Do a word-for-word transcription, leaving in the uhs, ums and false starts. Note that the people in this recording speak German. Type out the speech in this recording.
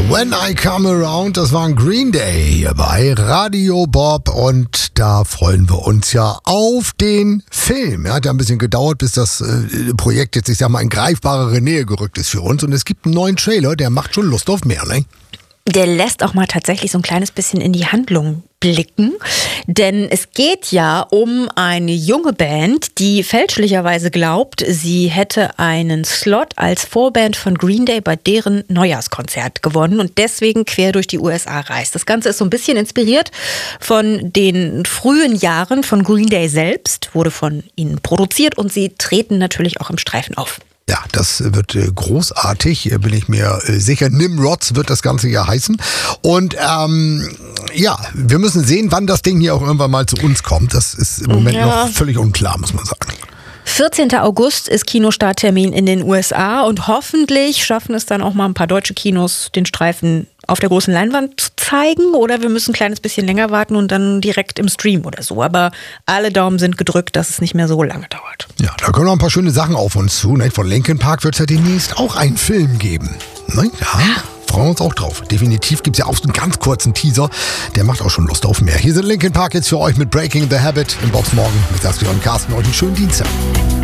When I Come Around, das war ein Green Day hier bei Radio Bob und da freuen wir uns ja auf den Film. Ja, hat ja ein bisschen gedauert, bis das äh, Projekt jetzt, ich sag mal, in greifbarere Nähe gerückt ist für uns und es gibt einen neuen Trailer, der macht schon Lust auf mehr, ne? Der lässt auch mal tatsächlich so ein kleines bisschen in die Handlung blicken, denn es geht ja um eine junge Band, die fälschlicherweise glaubt, sie hätte einen Slot als Vorband von Green Day bei deren Neujahrskonzert gewonnen und deswegen quer durch die U S A reist. Das Ganze ist so ein bisschen inspiriert von den frühen Jahren von Green Day selbst, wurde von ihnen produziert und sie treten natürlich auch im Streifen auf. Ja, das wird äh, großartig, bin ich mir äh, sicher. Nimrods wird das Ganze ja heißen. Und ähm, ja, wir müssen sehen, wann das Ding hier auch irgendwann mal zu uns kommt. Das ist im Moment ja. noch völlig unklar, muss man sagen. vierzehnter August ist Kinostarttermin in den U S A und hoffentlich schaffen es dann auch mal ein paar deutsche Kinos, den Streifen auf der großen Leinwand zu zeigen, oder wir müssen ein kleines bisschen länger warten und dann direkt im Stream oder so. Aber alle Daumen sind gedrückt, dass es nicht mehr so lange dauert. Ja, da kommen noch ein paar schöne Sachen auf uns zu. Ne? Von Linkin Park wird es ja demnächst auch einen Film geben. Ne? Ja, freuen wir uns auch drauf. Definitiv gibt es ja auch so einen ganz kurzen Teaser. Der macht auch schon Lust auf mehr. Hier sind Linkin Park jetzt für euch mit Breaking the Habit im Box morgen mit Saskia und Carsten. Euch einen schönen Dienstag.